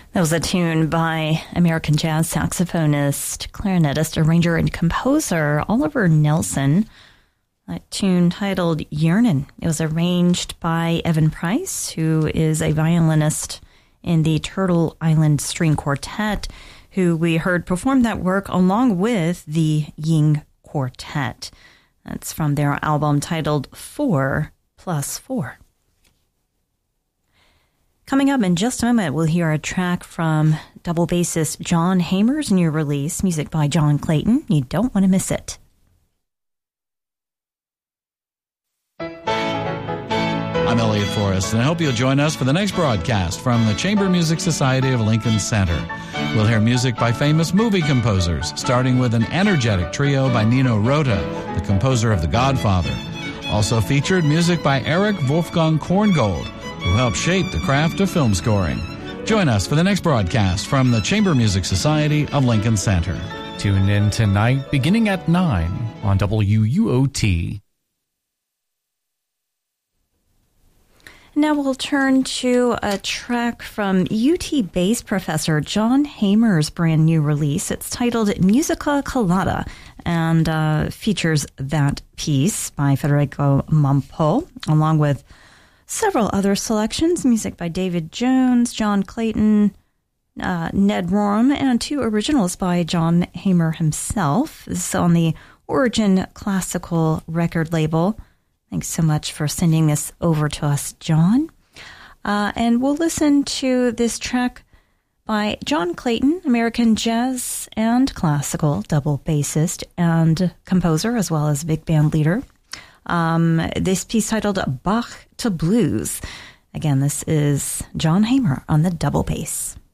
That was a tune by American jazz saxophonist, clarinetist, arranger, and composer Oliver Nelson. A tune titled Yearnin'. It was arranged by Evan Price, who is a violinist in the Turtle Island String Quartet, who we heard perform that work along with the Ying Quartet. That's from their album titled 4+4. Coming up in just a moment, we'll hear a track from double bassist John Hamer's new release, music by John Clayton. You don't want to miss it. I'm Elliot Forrest, and I hope you'll join us for the next broadcast from the Chamber Music Society of Lincoln Center. We'll hear music by famous movie composers, starting with an energetic trio by Nino Rota, the composer of The Godfather. Also featured music by Eric Wolfgang Korngold, who helped shape the craft of film scoring. Join us for the next broadcast from the Chamber Music Society of Lincoln Center. Tune in tonight beginning at 9 on WUOT. Now we'll turn to a track from UT bass professor John Hamer's brand new release. It's titled Musica Colada and features that piece by Federico Mompo, along with several other selections, music by David Jones, John Clayton, Ned Rorem, and two originals by John Hamer himself. This is on the Origin Classical record label. Thanks so much for sending this over to us, John. And we'll listen to this track by John Clayton, American jazz and classical double bassist and composer, as well as big band leader. This piece titled Bach to Blues. Again, this is John Hamer on the double bass.